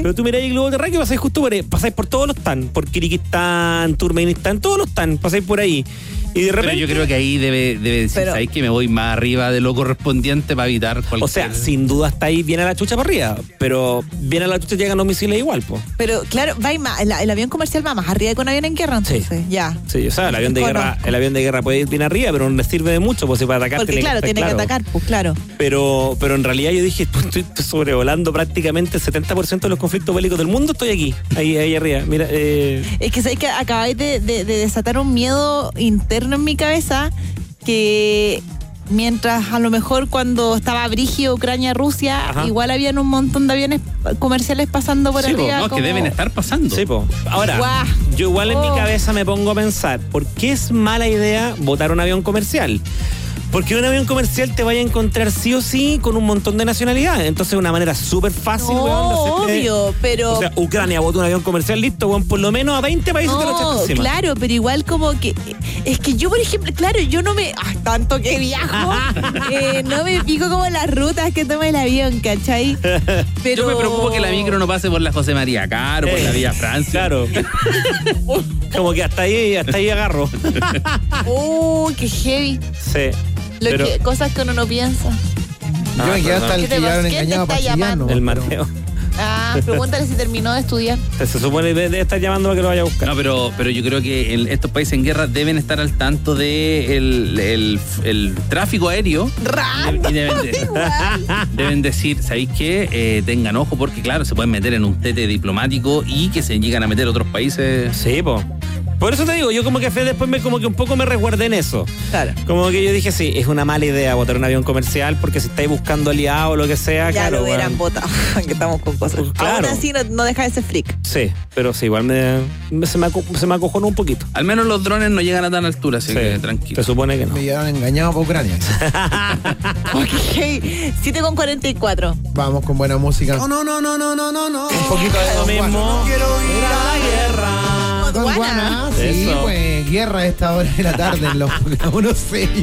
Pero tú miráis el globo terráqueo y pasáis justo por ahí, pasáis por todos los TAN, por Kirguistán, Turkmenistán, todos los TAN, pasáis por ahí. Y de repente... Pero yo creo que ahí debe decir, ¿sabéis que me voy más arriba de lo correspondiente para evitar cualquier... O sea, sin duda está ahí bien a la chucha para arriba, pero bien a la chucha llegan los misiles igual, pues. Pero claro, va más, el avión comercial va más arriba que un avión en guerra, entonces, sí. Ya. Sí, o sea, el avión de guerra puede ir bien arriba, pero no le sirve de mucho, pues si para atacar porque tiene que atacar, pues claro. Pero en realidad yo dije, estoy sobrevolando prácticamente el 70% de los conflictos bélicos del mundo, estoy aquí, ahí arriba. Mira, es que sabéis que acabáis de desatar un miedo interno en mi cabeza, que mientras a lo mejor cuando estaba brígido Ucrania-Rusia, igual habían un montón de aviones comerciales pasando por arriba. No, como... que deben estar pasando. Sí, po. Ahora, yo igual en mi cabeza me pongo a pensar, ¿por qué es mala idea botar un avión comercial? Porque un avión comercial te vaya a encontrar sí o sí con un montón de nacionalidades. Entonces es una manera súper fácil, obvio, pero... O sea, Ucrania bota un avión comercial, listo, weón, por lo menos a 20 países te lo echas encima. Claro, pero igual como que... Es que yo, por ejemplo, claro, yo no me... tanto que viajo, no me pico como las rutas que toma el avión, ¿cachai? Pero... Yo me preocupo que la micro no pase por la José María Caro, por la Vía Francia. Claro. Como que hasta ahí agarro. Qué heavy. Sí. Cosas que uno no piensa. Yo me quedé hasta el que llegaron engañado para chillarnos. El Mateo. Pregúntale si terminó de estudiar. Se supone que debe estar llamando para que lo vaya a buscar. No, pero yo creo que estos países en guerra deben estar al tanto de el tráfico aéreo. Y deben decir, ¿sabéis qué? Tengan ojo porque, claro, se pueden meter en un tete diplomático y que se llegan a meter otros países. Sí, po. Por eso te digo, yo como que después como que un poco me resguardé en eso. Claro. Como que yo dije, sí, es una mala idea botar un avión comercial porque si estáis buscando aliados o lo que sea, ya claro. Ya lo hubieran botado, que estamos con cosas. Pues claro. Aún así no deja de ser freak. Sí, pero sí, igual se me acojonó un poquito. Al menos los drones no llegan a tan altura, así que tranquilo. Se supone que no. Me llegaron engañados para Ucrania. Ok, 7:44. Vamos con buena música. No. Un poquito de lo mismo. No quiero ir a la guerra. Don Juana, sí, pues guerra a esta hora de la tarde en los 1-6.